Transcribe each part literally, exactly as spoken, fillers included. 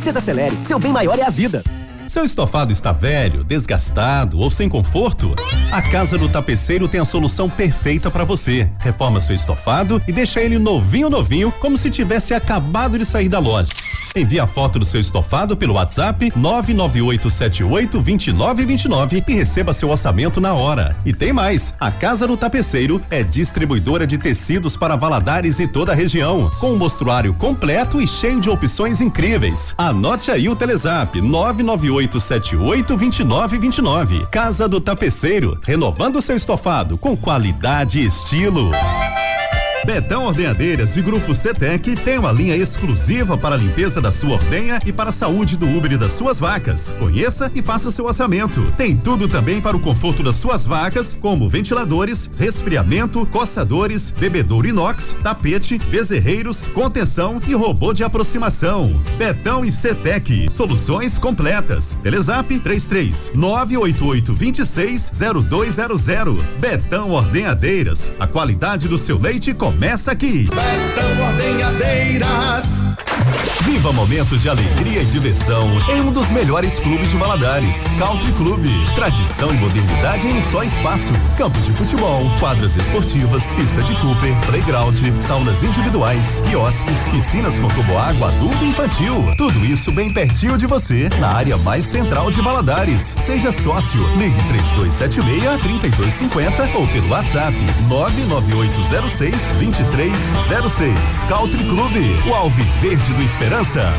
Desacelere, seu bem maior é a vida. Seu estofado está velho, desgastado ou sem conforto? A Casa do Tapeceiro tem a solução perfeita para você. Reforma seu estofado e deixa ele novinho, novinho, como se tivesse acabado de sair da loja. Envie a foto do seu estofado pelo WhatsApp nove nove oito sete oito dois nove dois nove e receba seu orçamento na hora. E tem mais, a Casa do Tapeceiro é distribuidora de tecidos para Valadares e toda a região, com um mostruário completo e cheio de opções incríveis. Anote aí o Telezap nove nove oito sete oito dois nove dois nove. Casa do Tapeceiro, renovando seu estofado com qualidade e estilo. Betão Ordenhadeiras e Grupo Cetec tem uma linha exclusiva para a limpeza da sua ordenha e para a saúde do úbere das suas vacas. Conheça e faça seu orçamento. Tem tudo também para o conforto das suas vacas, como ventiladores, resfriamento, coçadores, bebedouro inox, tapete, bezerreiros, contenção e robô de aproximação. Betão e Cetec, soluções completas. Telezap três três nove oito oito dois seis zero dois zero zero. Betão Ordenhadeiras, a qualidade do seu leite com Começa aqui. Betão Ordenhadeiras. Viva momentos de alegria e diversão em um dos melhores clubes de Valadares, Country Clube. Tradição e modernidade em um só espaço. Campos de futebol, quadras esportivas, pista de Cooper, playground, saunas individuais, quiosques, piscinas com toboágua adulto e infantil. Tudo isso bem pertinho de você, na área mais central de Valadares. Seja sócio. Ligue três dois sete seis, três dois cinco zero ou pelo WhatsApp nove nove oito zero seis, dois três zero seis. Country Clube, o Alviverde do Esperança.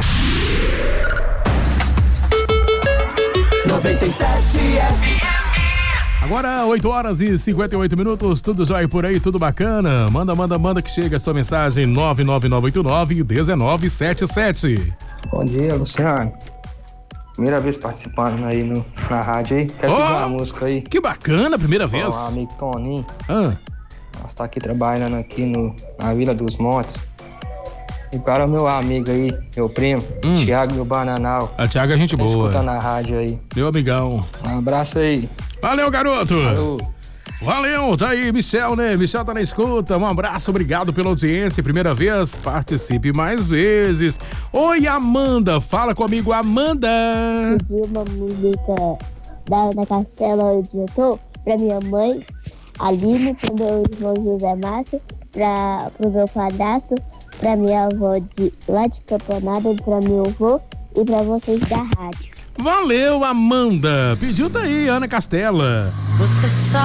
noventa e sete F M. Agora oito horas e cinquenta e oito minutos, tudo jóia por aí, tudo bacana? Manda, manda, manda que chega a sua mensagem nove nove nove oito nove um nove sete sete. Bom dia, Luciano. Primeira vez participando aí no, na rádio aí. Quero oh, pedir uma música aí. Que bacana, primeira vez. Ó, amigo Toninho. Ah. Nós tá aqui trabalhando aqui no, na Vila dos Montes. E para o meu amigo aí, meu primo, hum. Thiago do Bananal. A Thiago é gente tá boa. Escutando na rádio aí. Meu amigão. Um abraço aí. Valeu, garoto. Valeu. Valeu, tá aí, Michel, né? Michel tá na escuta. Um abraço, obrigado pela audiência. Primeira vez, participe mais vezes. Oi, Amanda. Fala comigo, Amanda. Pedi uma música da Ana Castela onde eu tô, pra minha mãe, Aline, pro meu irmão José Márcio, pra, pro meu padrasto, pra minha avó de lá de Campanada, pra meu avô e pra vocês da rádio. Valeu, Amanda. Pediu daí, Ana Castela. Você sabe